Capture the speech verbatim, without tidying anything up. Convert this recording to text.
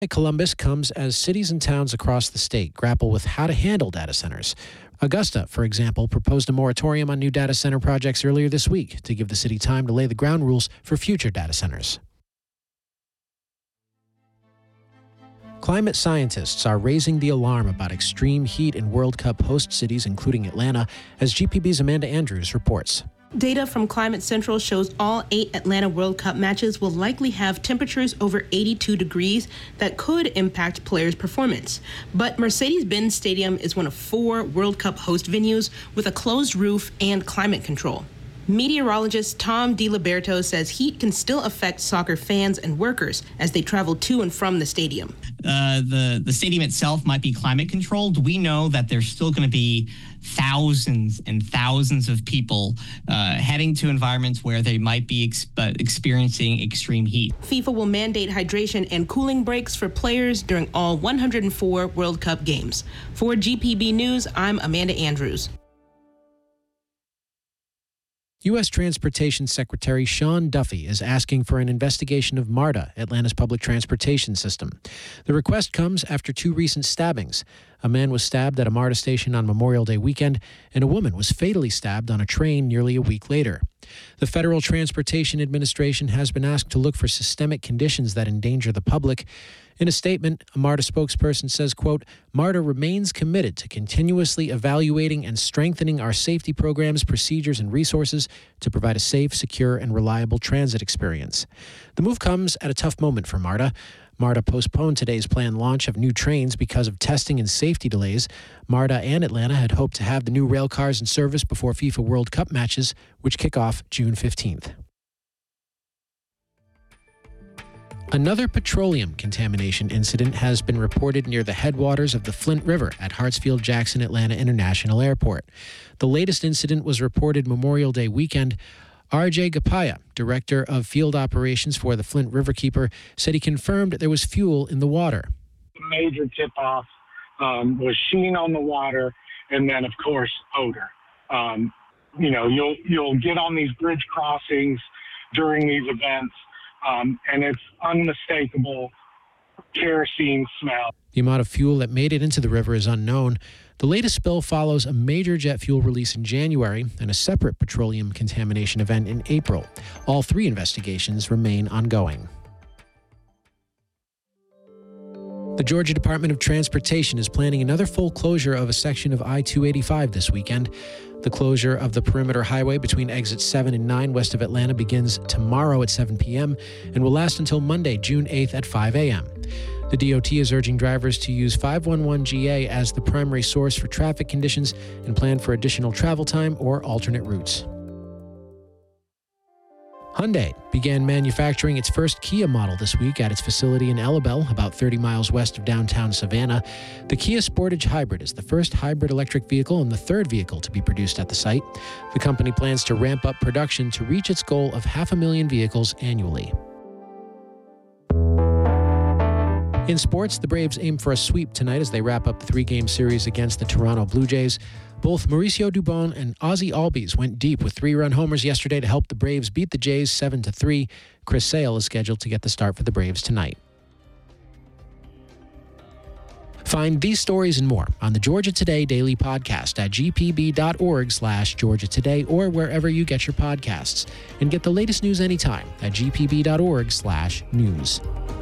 Columbus comes as cities and towns across the state grapple with how to handle data centers. Augusta, for example, proposed a moratorium on new data center projects earlier this week to give the city time to lay the ground rules for future data centers. Climate scientists are raising the alarm about extreme heat in World Cup host cities, including Atlanta, as G P B's Amanda Andrews reports. Data from Climate Central shows all eight Atlanta World Cup matches will likely have temperatures over eighty-two degrees that could impact players' performance. But Mercedes-Benz Stadium is one of four World Cup host venues with a closed roof and climate control. Meteorologist Tom DiLiberto says heat can still affect soccer fans and workers as they travel to and from the stadium. Uh, the, the stadium itself might be climate controlled. We know that there's still going to be thousands and thousands of people uh, heading to environments where they might be ex- experiencing extreme heat. FIFA will mandate hydration and cooling breaks for players during all one hundred four World Cup games. For G P B News, I'm Amanda Andrews. U S Transportation Secretary Sean Duffy is asking for an investigation of MARTA, Atlanta's public transportation system. The request comes after two recent stabbings. A man was stabbed at a MARTA station on Memorial Day weekend, and a woman was fatally stabbed on a train nearly a week later. The Federal Transportation Administration has been asked to look for systemic conditions that endanger the public. In a statement, a MARTA spokesperson says, quote, MARTA remains committed to continuously evaluating and strengthening our safety programs, procedures, and resources to provide a safe, secure, and reliable transit experience. The move comes at a tough moment for MARTA. MARTA postponed today's planned launch of new trains because of testing and safety delays. MARTA and Atlanta had hoped to have the new rail cars in service before FIFA World Cup matches, which kick off June fifteenth. Another petroleum contamination incident has been reported near the headwaters of the Flint River at Hartsfield-Jackson Atlanta International Airport. The latest incident was reported Memorial Day weekend. R J Gapaya, director of field operations for the Flint Riverkeeper, said he confirmed there was fuel in the water. The major tip-off um, was sheen on the water, and then, of course, odor. Um, you know, you'll you'll get on these bridge crossings during these events, um, and it's unmistakable kerosene smell. The amount of fuel that made it into the river is unknown. The latest spill follows a major jet fuel release in January and a separate petroleum contamination event in April. All three investigations remain ongoing. The Georgia Department of Transportation is planning another full closure of a section of I two eighty-five this weekend. The closure of the perimeter highway between exits seven and nine west of Atlanta begins tomorrow at seven p.m. and will last until Monday, June eighth at five a.m. The D O T is urging drivers to use five one one G A as the primary source for traffic conditions and plan for additional travel time or alternate routes. Hyundai began manufacturing its first Kia model this week at its facility in Ellabelle, about thirty miles west of downtown Savannah. The Kia Sportage Hybrid is the first hybrid electric vehicle and the third vehicle to be produced at the site. The company plans to ramp up production to reach its goal of half a million vehicles annually. In sports, the Braves aim for a sweep tonight as they wrap up the three-game series against the Toronto Blue Jays. Both Mauricio Dubon and Ozzie Albies went deep with three-run homers yesterday to help the Braves beat the Jays seven to three. Chris Sale is scheduled to get the start for the Braves tonight. Find these stories and more on the Georgia Today Daily Podcast at gpb.org slash Georgia Today or wherever you get your podcasts. And get the latest news anytime at gpb.org slash news.